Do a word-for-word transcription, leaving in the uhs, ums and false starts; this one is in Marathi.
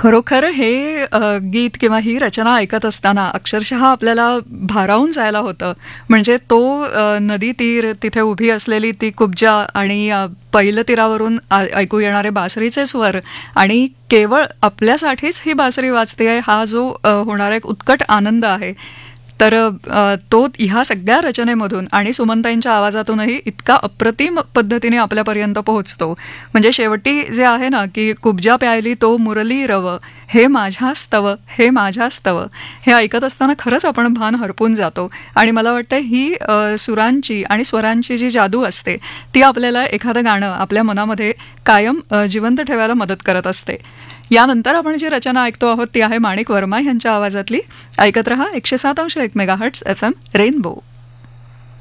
खरोखर हे अ, गीत किंवा ही रचना ऐकत असताना अक्षरशः आपल्याला भारावून जायला होतं. म्हणजे तो अ, नदी तीर, तिथे उभी असलेली ती कुब्जा आणि अ, पहिलं तीरावरून आ- ऐकू येणारे बासरीचे स्वर आणि केवळ आपल्यासाठीच ही बासरी वाजते हा जो अ, होणारा एक उत्कट आनंद आहे. तर अ, तो ह्या सगळ्या रचनेमधून आणि सुमनताईंच्या आवाजातूनही इतका अप्रतिम पद्धतीने आपल्यापर्यंत पोहोचतो. म्हणजे शेवटी जे आहे ना, की कुब्जा प्यायली तो मुरली रव, हे माझ्या स्तव, हे माझ्या स्तव, हे ऐकत असताना खरंच आपण भान हरपून जातो. आणि मला वाटतं ही अ, सुरांची आणि स्वरांची जी जादू असते ती आपल्याला एखादं गाणं आपल्या मनामध्ये कायम अ, जिवंत ठेवायला मदत करत असते. यानंतर आपण जी रचना ऐकतो आहोत ती आहे माणिक वर्मा यांच्या आवाजातली. ऐकत रहा एकशे सात अंश एक मेगाहर्ट्स एफ एम रेनबो.